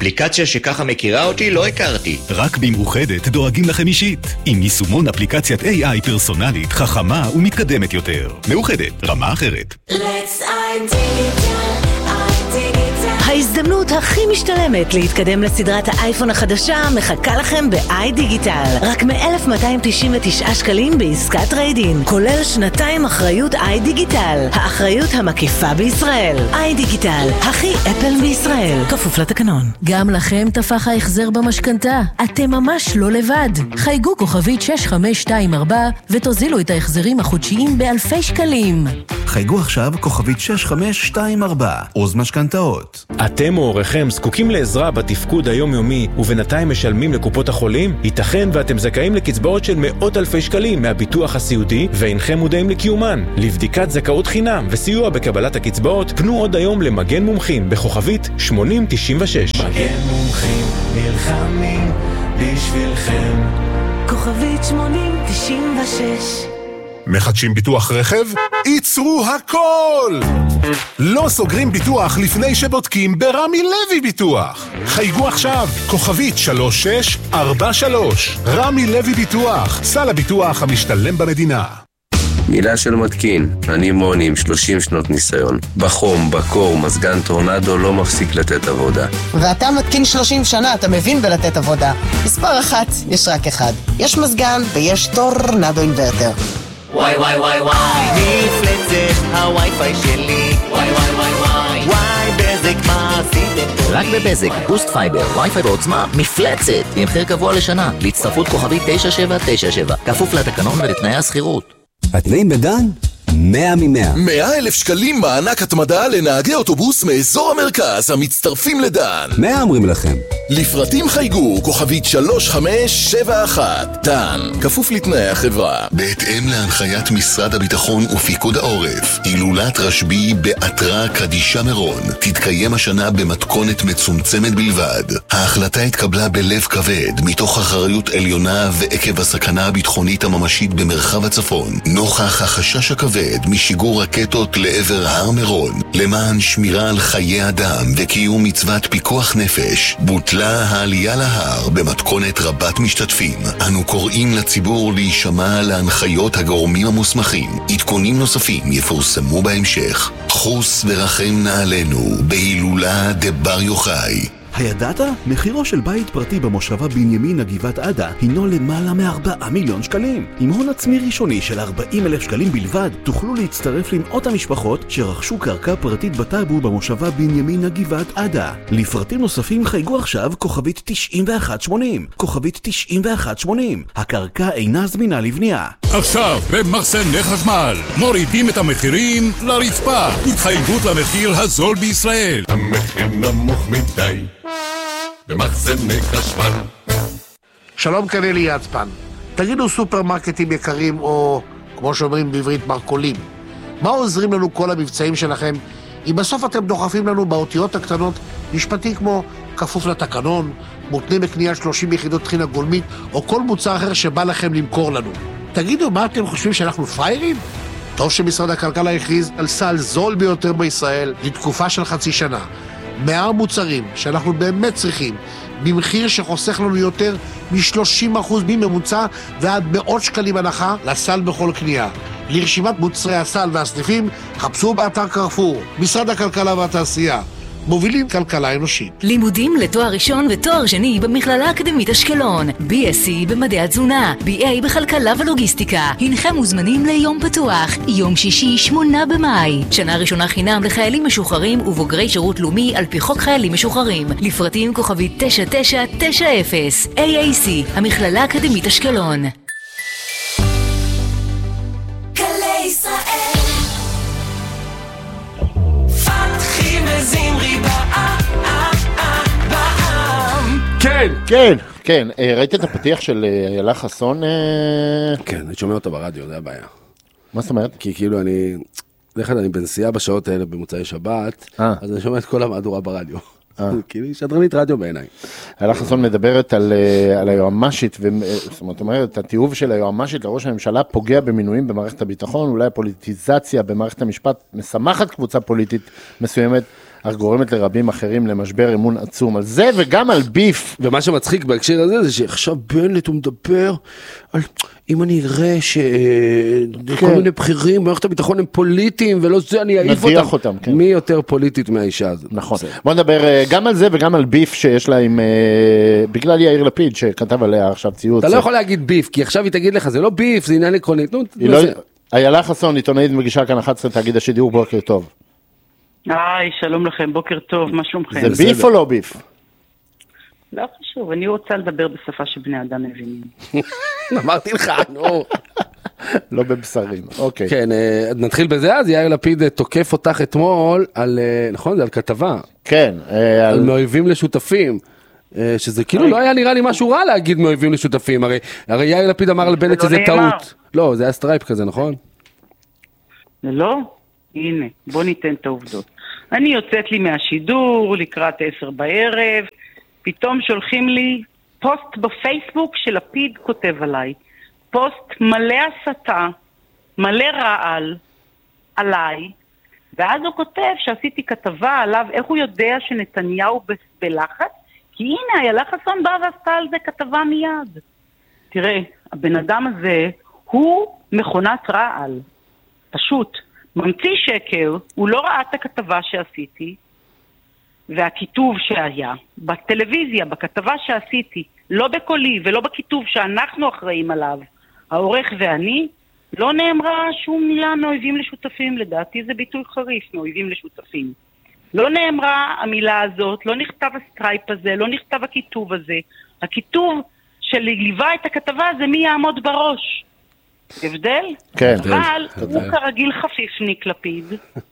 אפליקציה שככה מכירה אותי לא הכרתי. רק במאוחדת דואגים לכם אישית. עם יישומון אפליקציית AI פרסונלית, חכמה ומתקדמת יותר. מאוחדת, רמה אחרת. ההזדמנות הכי משתלמת להתקדם לסדרת האייפון החדשה מחכה לכם ב-iDigital. רק מ-1,299 שקלים בעסקת טריידין, כולל שנתיים אחריות iDigital, האחריות המקיפה בישראל. iDigital, הכי אפל בישראל, כפוף לתקנון. גם לכם תפח ההחזר במשכנתה. אתם ממש לא לבד. חייגו כוכבית 6524 ותוזילו את ההחזרים החודשיים באלפי שקלים. חייגו עכשיו כוכבית 6524, עוז משכנתאות. אתם או הוריכם זקוקים לעזרה בתפקוד היומיומי ובינתיים משלמים לקופות החולים? ייתכן ואתם זכאים לקצבאות של מאות אלפי שקלים מהביטוח הסיעודי ואינכם מודעים לקיומן. לבדיקת זכאות חינם וסיוע בקבלת הקצבאות פנו עוד היום למגן מומחים בכוכבית 8096. מגן מומחים נלחמים בשבילכם. כוכבית 8096. מחדשים ביטוח רכב? ייצרו הכל! לא סוגרים ביטוח לפני שבודקים ברמי לוי ביטוח. חייגו עכשיו, כוכבית 3643. רמי לוי ביטוח, סל הביטוח המשתלם במדינה. מילה של מתקין, אני מוני עם 30 שנות ניסיון. בחום, בקור, מזגן טורנדו לא מפסיק לתת עבודה. ואתה מתקין 30 שנה, אתה מבין בלתת עבודה. מספר אחת, יש רק אחד. יש מזגן ויש טורנדו אינברטר. וואי וואי וואי וואי, מפלצת הווי-פיי שלי. וואי וואי וואי וואי, וואי בזק מה עשיתם? רק בבזק, בוסט פייבר, וי-פיי בעוצמה, מפלצת, עם מחיר קבוע לשנה, להצטרפות כוכבית 9797, כפוף לתקנון ולתנאי הסחירות. התנאים בדן? 100 מ-100. 100,000 שקלים מענק התמדה לנהגי אוטובוס מאזור המרכז המצטרפים לדן. 100 אומרים לכם. לפרטים חייגו כוכבית 3571. דן, כפוף לתנאי החברה. בהתאם להנחיית משרד הביטחון ופיקוד העורף, הילולת רשב"י באתרא קדישא מירון תתקיים השנה במתכונת מצומצמת בלבד. ההחלטה התקבלה בלב כבד מתוך אחריות עליונה ועקב הסכנה הביטחונית הממשית במרחב הצפון, נוכח החשש הכבד משיגור רקטות לעבר הר מירון. למען שמירה על חיי אדם וקיום מצוות פיקוח נפש, בוטלה העלייה להר במתכונת רבת משתתפים. אנו קוראים לציבור להישמע להנחיות הגורמים המוסמכים. עדכונים נוספים יפורסמו בהמשך. חוס ורחם נעלינו בהילולה דבר יוחאי. הידעת? מחירו של בית פרטי במושבה בנימין הגבעת עדה הינו למעלה מ4 מיליון שקלים. עם הון עצמי ראשוני של 40,000 שקלים בלבד, תוכלו להצטרף למאות המשפחות שרכשו קרקע פרטית בטאבו במושבה בנימין הגבעת עדה. לפרטים נוספים חייגו עכשיו כוכבית 9180. כוכבית 9180. הקרקע אינה זמינה לבנייה. עכשיו במחסני חשמל מורידים את המחירים לרצפה. התחייבות למחיר הזול בישראל. המחיר נמוך מדי במחסני חשמל. שלום, כאן לי יצפן. תגידו, סופרמרקטים יקרים, או כמו שאומרים בעברית מרקולים, מה עוזרים לנו כל המבצעים שלכם אם בסוף אתם דוחפים לנו באותיות הקטנות משפטי כמו כפוף לתקנון, מותנה בקנייה 30 יחידות טחינה גולמית או כל מוצר אחר שבא לכם למכור לנו? תגידו, מה אתם חושבים, שאנחנו פיירים? טוב שמשרד הכלכלה הכריז על סל זול ביותר בישראל לתקופה של חצי שנה. 100 מוצרים שאנחנו באמת צריכים, במחיר שחוסך לנו יותר מ-30% מממוצע ועד מאות שקלים הנחה לסל בכל קנייה. לרשימת מוצרי הסל והסניפים חפשו באתר קרפור. משרד הכלכלה והתעשייה, מובילים כלכלה אנושית. לימודים לתואר ראשון ותואר שני במכללה האקדמית אשקלון, BSc במדעי התזונה, BA בכלכלה ולוגיסטיקה. הנכם מוזמנים ליום פתוח, יום שישי 8 במאי. שנה ראשונה חינם לחיילים משוחררים ובוגרי שירות לאומי על פי חוק חיילים משוחררים. לפרטים כוכבית 9990. AAC, המכללה האקדמית אשקלון. כן, ראית את הפתיח של איילה חסון? כן, אני שומע אותו ברדיו, זה הבעיה. מה זאת אומרת? כי כאילו אני בנסיעה בשעות האלה במוצאי שבת, אז אני שומע את כל המהדורה ברדיו. כאילו היא שדרנית רדיו בעיניי. איילה חסון מדברת על היועמ"שית, זאת אומרת, התיעוב של היועמ"שית לראש הממשלה פוגע במינויים במערכת הביטחון, אולי הפוליטיזציה במערכת המשפט משמחת קבוצה פוליטית מסוימת, אך גורמת לרבים אחרים למשבר אמון עצום. על זה וגם על ביף. ומה שמצחיק בהקשר הזה זה שעכשיו בנט הוא מדבר על אם אני אראה שכל מיני בכירים במערכת הביטחון הם פוליטיים ולא זה, אני אעיף אותם. מי יותר פוליטית מהאישה הזאת? נכון. בוא נדבר גם על זה וגם על ביף שיש לה עם, בגלל יאיר לפיד שכתב עליה עכשיו ציוץ. אתה לא יכול להגיד ביף, כי עכשיו היא תגיד לך, זה לא ביף, זה עניין עקרוני. איילה חסון, עיתונאית מגישה כאן 11, תאגיד השידור, בוקר טוב. היי, שלום לכם, בוקר טוב, מה שלומכם? זה ביף או לא ביף? לא חשוב, אני רוצה לדבר בשפה שבני אדם מבינים. אמרתי לך, נו. לא בבשרים, אוקיי. כן, נתחיל בזה, אז יאיר לפיד תוקף אותך אתמול על, נכון, זה על כתבה. כן. על מאויבים לשותפים. שזה כאילו לא היה נראה לי משהו רע להגיד מאויבים לשותפים, הרי יאיר לפיד אמר על בנט שזה טעות. לא, זה היה סטרייפ כזה, נכון? לא, הנה, בוא ניתן את העובדות. אני יוצאת לי מהשידור לקראת 10 בערב, פתאום שולחים לי פוסט בפייסבוק שלפיד כותב עליי, פוסט מלא הסתה, מלא רעל עליי, ואז הוא כותב שעשיתי כתבה עליו, איך הוא יודע שנתניהו בלחץ, כי הנה, איילה חסון בא ועשתה על זה כתבה מיד. תראה, הבן אדם הזה הוא מכונת רעל. פשוט, ממציא שקר, הוא לא ראה את הכתבה שעשיתי, והכיתוב שהיה, בטלוויזיה, בכתבה שעשיתי, לא בקולי ולא בכיתוב שאנחנו אחראים עליו, העורך ואני, לא נאמרה שום מילה מאויבים לשותפים, לדעתי זה ביטוי חריף, מאויבים לשותפים. לא נאמרה המילה הזאת, לא נכתב הסטרייפ הזה, לא נכתב הכיתוב הזה. הכיתוב שליווה את הכתבה זה מי יעמוד בראש. הבדל? כן. אבל הוא כרגיל חפיפניק לפיד.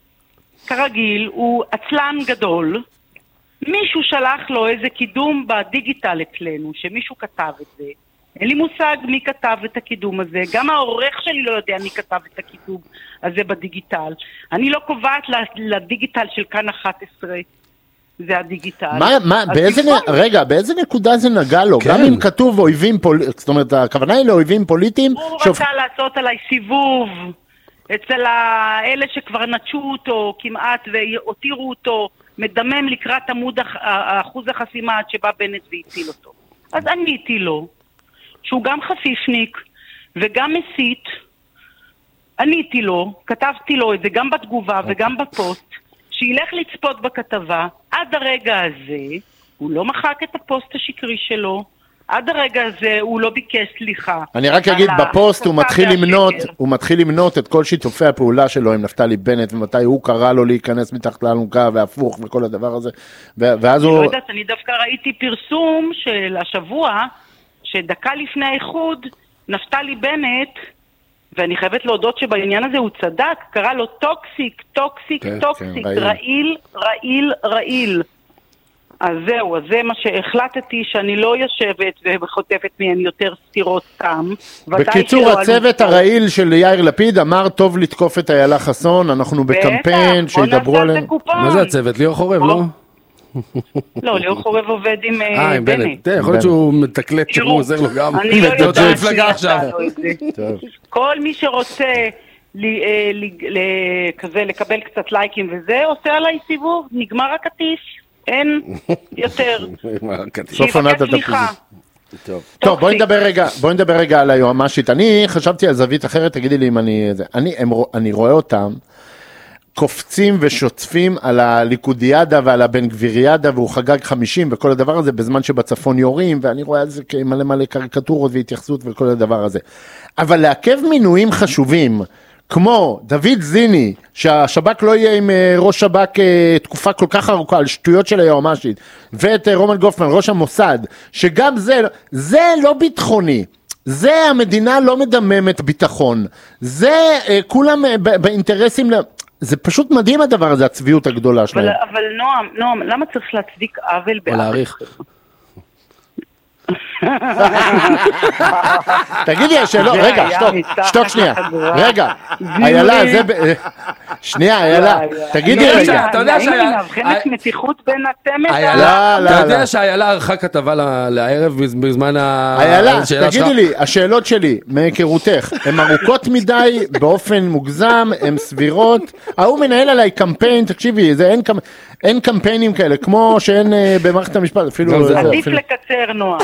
כרגיל, הוא עצלן גדול. מישהו שלח לו איזה קידום בדיגיטל אצלנו, שמישהו כתב את זה. אין לי מושג מי כתב את הקידום הזה. גם העורך שלי לא יודע מי כתב את הקידום הזה בדיגיטל. אני לא קובעת לדיגיטל של כאן 11. זה הדיגיטל. רגע, באיזה נקודה זה נגע לו? גם אם כתוב אויבים פוליטיים, זאת אומרת, הכוונה היא לאויבים פוליטיים. הוא רצה לעשות עליי סיבוב אצל האלה שכבר נטשו אותו כמעט והותירו אותו מדמם לקראת עמוד אחוז החסימה עד שבא בנט והציל אותו. אז עניתי לו. שהוא גם חפיפניק וגם מסית, עניתי לו, כתבתי לו את זה גם בתגובה וגם בפוסט, שילך לצפות בכתבה. עד הרגע הזה הוא לא מחק את הפוסט השקרי שלו, עד הרגע הזה הוא לא ביקש סליחה. אני רק אגיד, בפוסט הוא מתחיל למנות את כל שיתופי הפעולה שלו עם נפתלי בנט, ומתי הוא קרא לו להיכנס מתחת לאלונקה והפוך וכל הדבר הזה, ואז הוא... אני לא יודעת, אני דווקא ראיתי פרסום של השבוע, שדקה לפני האיחוד, נפתלי בנט, ואני חייבת להודות שבעניין הזה הוא צדק, קרא לו טוקסיק, טוקסיק, טוקסיק, רעיל, רעיל, רעיל. אז זהו, אז זה מה שהחלטתי, שאני לא יושבת וחוטפת מהן יותר סתירות סתם. בקיצור, הצוות הרעיל של יאיר לפיד אמר טוב לתקוף את איילה חסון, אנחנו בקמפיין שידברו עליהם. מה זה הצוות? ליאור חורב, לא? לא, ליאור חורב עובד עם בנט. יכול להיות שהוא מתקלט שהוא עוזר לו גם. אני לא יודעת שעשה לו את זה. כל מי שרוצה כזה לקבל קצת לייקים וזה, עושה עליי סיבוב, נגמר הקטיף. אין יותר. סוף עונת התפקיד. טוב, בואי נדבר רגע על היועמ"שית. אני חשבתי על זווית אחרת, תגידי לי אם אני רואה אותם, קופצים ושוצפים על הליכודיאדה ועל הבן גביריאדה, והוא חגג 50 וכל הדבר הזה, בזמן שבצפון יורים, ואני רואה על זה מלא מלא קריקטורות והתייחסות וכל הדבר הזה. אבל לעכב מינויים חשובים, כמו דוד זיני, שהשב"כ לא יהיה עם ראש שב"כ תקופה כל כך ארוכה על שטויות של היועמ"שית, ואת רומן גופמן, ראש המוסד, שגם זה לא ביטחוני, זה המדינה לא מדממת ביטחון, זה כולם באינטרסים, זה פשוט מדהים הדבר הזה, הצביעות הגדולה שלהם. אבל נועם, למה צריך להצדיק עוול בעוול? תגידי, השאלות, רגע, שתוק שנייה, רגע, איילה, זה, שנייה, איילה, תגידי רגע. אתה יודע שהאם נבחנת מתיחות בין התמת? אתה יודע שהאיילה ערכה כתבה לערב בזמן איילה, תגידי לי, השאלות שלי, מהיכרותך, הן ארוכות מדי, באופן מוגזם, הן סבירות, הוא מנהל עליי קמפיין, תקשיבי, אין קמפיינים כאלה, כמו שאין במערכת המשפט, אפילו... עדיף לקצר, נועם.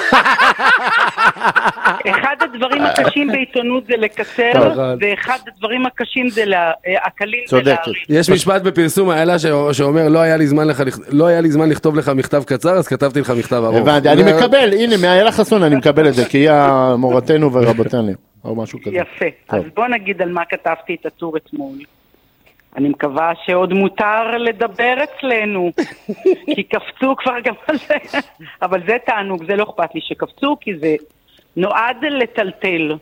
אחד הדברים הקשים בעיתונות זה לקצר, ואחד הדברים הקשים זה הקלים זה להאריך. יש משפט בפרסום האלה שאומר, לא היה לי זמן לכתוב לך מכתב קצר, אז כתבתי לך מכתב ארוך. הבנתי, אני מקבל, הנה, מאיילה חסון אני מקבל את זה, כי היא מורתנו ורבותנו, או משהו כזה. יפה, אז בוא נגיד על מה כתבתי את הטור אתמול. אני מקווה שעוד מותר לדבר אצלנו, כי קפצו כבר גם על זה, אבל זה תענוג, זה לא אכפת לי שקפצו, כי זה נועד לטלטל.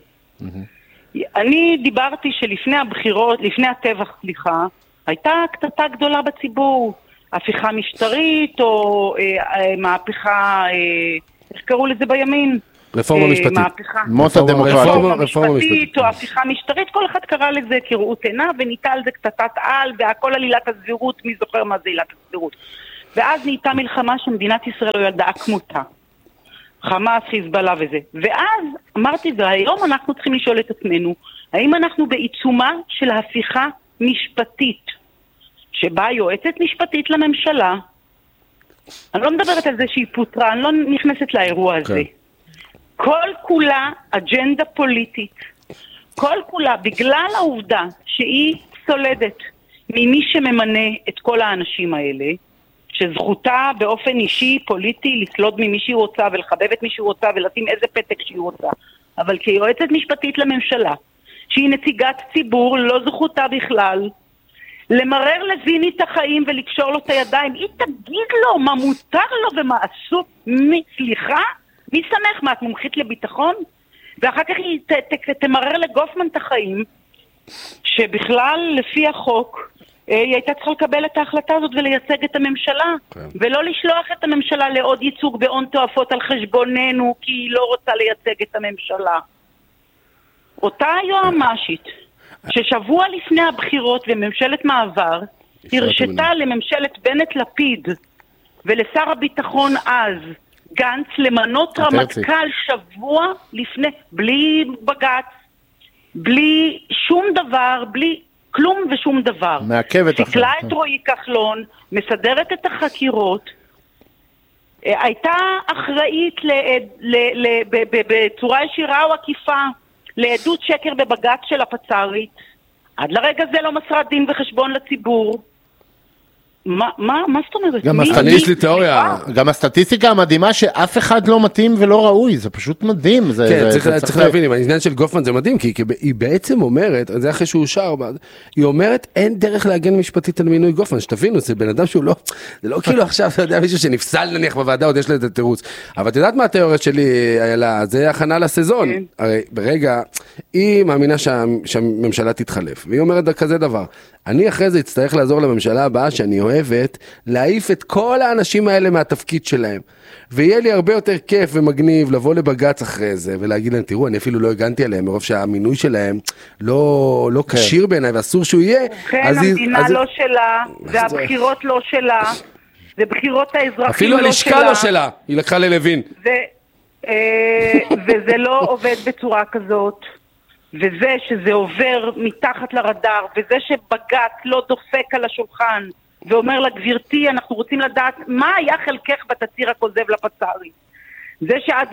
אני דיברתי שלפני הבחירות, לפני הטבח, הייתה קטטה גדולה בציבור, הפיכה משטרית או מהפכה, איך קראו לזה בימין? רפורמה משפטית. מות הדמוקרטיה. רפורמה משפטית או הפיכה משטרית, כל אחד קרא לזה כראות עינה, וניתה על זה קטטת על, והכל עלילת הסבירות, מי זוכר מה זה עילת הסבירות. ואז נהייתה מלחמה שמדינת ישראל לא ידעה כמותה. חמאס, חיזבאללה וזה. ואז אמרתי, והיום אנחנו צריכים לשאול את עצמנו, האם אנחנו בעיצומה של הפיכה משפטית, שבה יועצת משפטית לממשלה, אני לא מדברת על זה שהיא פוטרה, אני לא נכנסת לאירוע הזה. כל כולה אג'נדה פוליטית, כל כולה בגלל העובדה שהיא סולדת ממי שממנה את כל האנשים האלה, שזכותה באופן אישי, פוליטי, לסלוד ממי שהיא רוצה ולחבב את מי שהיא רוצה ולשים איזה פתק שהיא רוצה. אבל כיועצת משפטית לממשלה, שהיא נציגת ציבור, לא זכותה בכלל, למרר לויני את החיים ולקשור לו את הידיים. היא תגיד לו מה מותר לו ומה אסור. סליחה? מי שמח? מה, את מומחית לביטחון? ואחר כך היא תמרר לגופמן את החיים, שבכלל לפי החוק היא הייתה צריכה לקבל את ההחלטה הזאת ולייצג את הממשלה, ולא לשלוח את הממשלה לעוד ייצוג בהון תועפות על חשבוננו, כי היא לא רוצה לייצג את הממשלה. אותה יועמ"שית, ששבוע לפני הבחירות וממשלת מעבר, הרשתה לממשלת בנט-לפיד ולשר הביטחון אז, גנץ, למנות רמטכ"ל שבוע לפני, בלי בג"ץ, בלי שום דבר, בלי כלום ושום דבר. מעכבת אחרי. סיכלה את רועי כחלון, מסדרת את החקירות, הייתה אחראית בצורה ישירה או עקיפה לעדות שקר בבג"ץ של הפצ"רית. עד לרגע זה לא מסרה דין וחשבון לציבור. מה זאת אומרת? יש לי תיאוריה. גם הסטטיסטיקה המדהימה שאף אחד לא מתאים ולא ראוי, זה פשוט מדהים. כן, צריך להבין, העניין של גופמן זה מדהים, כי היא בעצם אומרת, זה אחרי שהוא שר, היא אומרת, אין דרך להגן משפטית על מינוי גופמן, שתבינו, זה בן אדם שהוא לא, זה לא כאילו עכשיו, אתה יודע, מישהו שנפסל נניח בוועדה, עוד יש לה את התירוץ. אבל את יודעת מה התיאוריה שלי, איילה? זה הכנה לסזון. הרי ברגע, היא מאמינה שהממשלה תתחלף, והיא אומרת כזה דבר. אני אחרי זה אצטרך לעזור לממשלה הבאה שאני אוהבת, להעיף את כל האנשים האלה מהתפקיד שלהם. ויהיה לי הרבה יותר כיף ומגניב לבוא לבג"ץ אחרי זה, ולהגיד להם, תראו, אני אפילו לא הגנתי עליהם, מרוב שהמינוי שלהם לא קשיר בעיניי, ואסור שהוא יהיה. כן, המדינה לא שלה, והבחירות לא שלה, ובחירות האזרחים לא שלה. אפילו הלשכה לא שלה, היא לקחה ללוין. וזה לא עובד בצורה כזאת. וזה שזה עובר מתחת לרדאר, וזה שבג"ץ לא דופק על השולחן, ואומר לה, גבירתי, אנחנו רוצים לדעת מה היה חלקך בתצהיר הכוזב לפצ"רית. זה שעד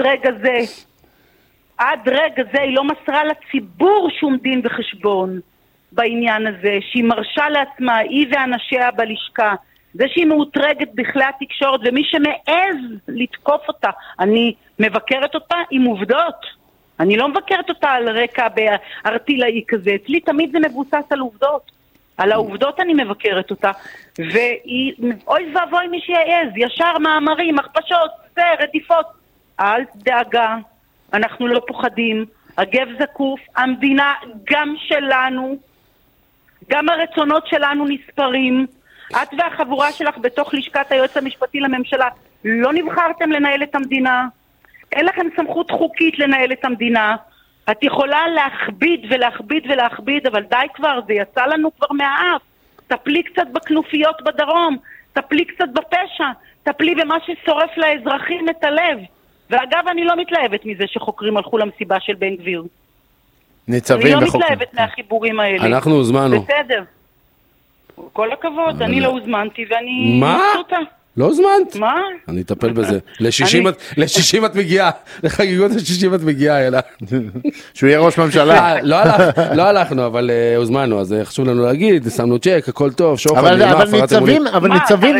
רגע זה היא לא מסרה לציבור שום דין וחשבון בעניין הזה, שהיא מרשה לעצמה, היא ואנשיה בלשכה, זה שהיא מאותרגת בכלי התקשורת, ומי שמעז לתקוף אותה, אני מבקרת אותה עם עובדות. אני לא מבקרת אותה על רקע בארטילאי כזה, אצלי תמיד זה מבוסס על עובדות. על העובדות אני מבקרת אותה, והיא, אוי ואבוי מי שיעז, ישר מאמרים, הכפשות, רדיפות. אל דאגה, אנחנו לא פוחדים, הגב זקוף, המדינה גם שלנו, גם הרצונות שלנו נספרים. את והחבורה שלך בתוך לשכת היועץ המשפטי לממשלה, לא נבחרתם לנהל את המדינה, אין לכם סמכות חוקית לנהל את המדינה. את יכולה להכביד ולהכביד ולהכביד, אבל די כבר, זה יצא לנו כבר מהאף. טפלי קצת בכנופיות בדרום, טפלי קצת בפשע, טפלי במה ששורף לאזרחים את הלב. ואגב, אני לא מתלהבת מזה שחוקרים הלכו למסיבה של בן גביר. ניצבים אני לא מתלהבת מהחיבורים האלה. אנחנו הוזמנו. בסדר. כל הכבוד, אני לא הוזמנתי ואני... מה? לא הוזמנת? מה? אני אטפל בזה. ל-60 את מגיעה, לחגיגות ה-60 את מגיעה, אלא. שהוא יהיה ראש ממשלה. לא הלכנו, אבל הוזמנו, אז חשוב לנו להגיד, שמנו צ'ק, הכל טוב, שוחד, אבל ניצבים...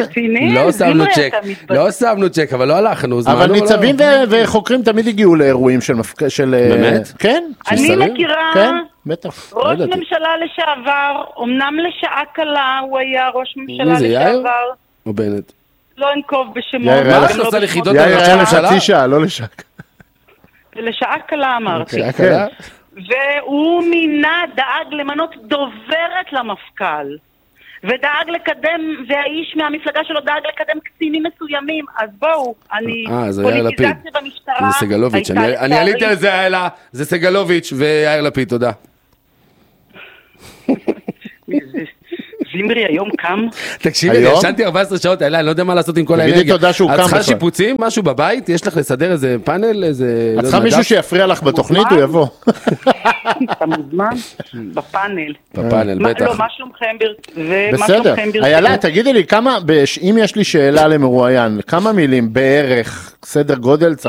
לא שמנו צ'ק, אבל לא הלכנו, הוזמנו. אבל ניצבים וחוקרים תמיד הגיעו לאירועים של... באמת? כן. אני מכירה... כן, בטח. ראש ממשלה לשעבר, אמנם לשעה קלה הוא היה ראש ממשלה לשעבר. או בנט? לא אנקוב בשמות. יאיר היה לחצי שעה, לא לשעה. לשעה קלה אמרתי. לשעה קלה? והוא דאג למנות דוברת למפכ"ל. ודאג לקדם, והאיש מהמפלגה שלו דאג לקדם קצינים מסוימים. אז בואו, פוליטיזציה במשטרה. זה סגלוביץ'. אני עליתי על זה, זה סגלוביץ' ויאיר לפיד, תודה. זימרי היום קם. תקשיבי, ישנתי 14 שעות, אני לא יודע מה לעשות עם כל האנרגיה. תגידי תודה שהוא קם. את צריכה שיפוצים, משהו בבית? יש לך לסדר איזה פאנל, איזה... את צריכה מישהו שיפריע לך בתוכנית, הוא יבוא. אתה מוזמן? בפאנל. בפאנל, בטח. לא, מה שלומכם? בסדר. איילה, תגידי לי, אם יש לי שאלה למרואיין, כמה מילים בערך, סדר גודל,